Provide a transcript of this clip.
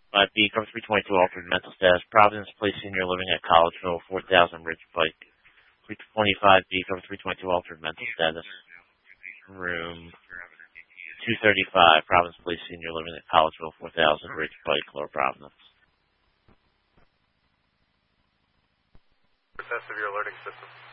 B, cover 322, altered mental status. Providence Place Senior Living at Collegeville, 4000 Ridge Pike. 325 B, cover 322, altered mental status. Room 235, Providence Place Senior Living at Collegeville, 4000 Ridge Pike, Lower Providence. Test of your alerting system.